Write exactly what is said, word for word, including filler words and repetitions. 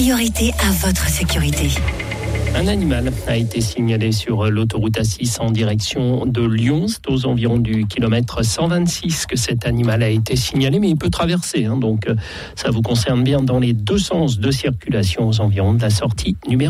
priorité à votre sécurité. Un animal a été signalé sur l'autoroute A six en direction de Lyon. C'est aux environs du kilomètre cent vingt-six que cet animal a été signalé, mais il peut traverser. Hein, donc, ça vous concerne bien dans les deux sens de circulation aux environs de la sortie numéro